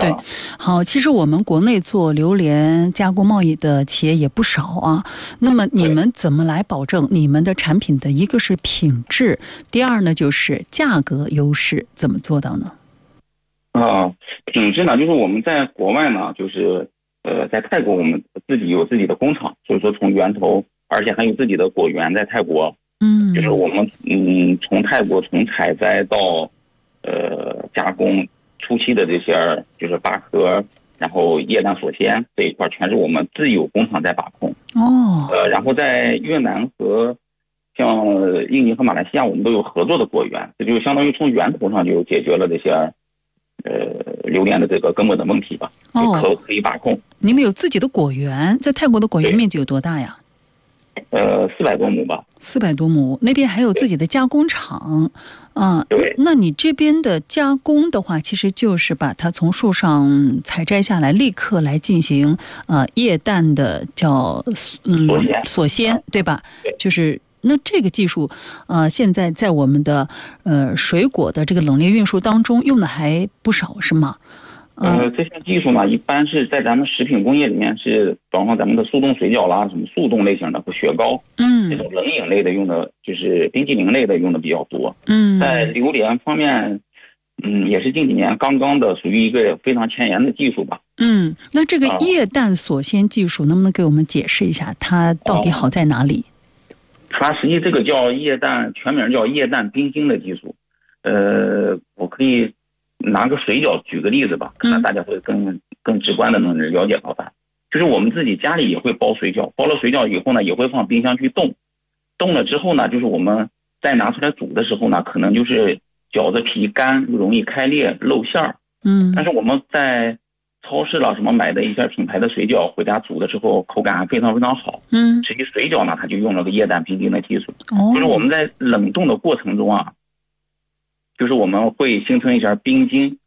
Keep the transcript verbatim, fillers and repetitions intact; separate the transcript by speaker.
Speaker 1: 对，好，其实我们国内做榴莲加工贸易的企业也不少啊。那么你们怎么来保证你们的产品的一个是品质，第二呢就是价格优势，怎么做到呢？
Speaker 2: 啊，品质呢，就是我们在国外呢，就是呃，在泰国我们自己有自己的工厂，所以说从源头，而且还有自己的果园在泰国。
Speaker 1: 嗯，
Speaker 2: 就是我们嗯，从泰国从采摘到呃加工初期的这些，就是拔壳，然后液氮锁鲜这一块，全是我们自有工厂在把控。
Speaker 1: 哦，
Speaker 2: 呃，然后在越南和像印尼和马来西亚，我们都有合作的果园，这就相当于从源头上就解决了这些呃榴莲的这个根本的问题吧。
Speaker 1: 哦，
Speaker 2: 可可以把控。
Speaker 1: 你们有自己的果园，在泰国的果园面积有多大呀？
Speaker 2: 呃，四百多亩吧。
Speaker 1: 四百多亩，那边还有自己的加工厂，啊、呃，
Speaker 2: 对。
Speaker 1: 那你这边的加工的话，其实就是把它从树上采摘下来，立刻来进行呃液氮的叫嗯
Speaker 2: 锁鲜，
Speaker 1: 锁鲜，对吧？
Speaker 2: 对，
Speaker 1: 就是那这个技术，呃，现在在我们的呃水果的这个冷链运输当中用的还不少，是吗？
Speaker 2: 呃，这些技术呢，一般是在咱们食品工业里面是，比方说咱们的速冻水饺啦，什么速冻类型的和雪糕，
Speaker 1: 嗯，
Speaker 2: 这种冷饮类的用的，就是冰激凌类的用的比较多。
Speaker 1: 嗯，
Speaker 2: 在榴莲方面，嗯，也是近几年刚刚的，属于一个非常前沿的技术吧。
Speaker 1: 嗯，那这个液氮锁鲜技术能不能给我们解释一下，它到底好在哪里？
Speaker 2: 它实际这个叫液氮，全名叫液氮冰晶的技术。呃，我可以拿个水饺举个例子吧，可能大家会更更直观的能了解到它。就是我们自己家里也会包水饺，包了水饺以后呢，也会放冰箱去冻，冻了之后呢，就是我们再拿出来煮的时候呢，可能就是饺子皮干，容易开裂露馅儿。
Speaker 1: 嗯，
Speaker 2: 但是我们在超市了什么买的一些品牌的水饺，回家煮的时候口感还非常非常好。
Speaker 1: 嗯，
Speaker 2: 实际水饺呢，它就用了个液氮冰晶的技术。
Speaker 1: 哦，
Speaker 2: 就是我们在冷冻的过程中啊，就是我们会形成一些冰晶，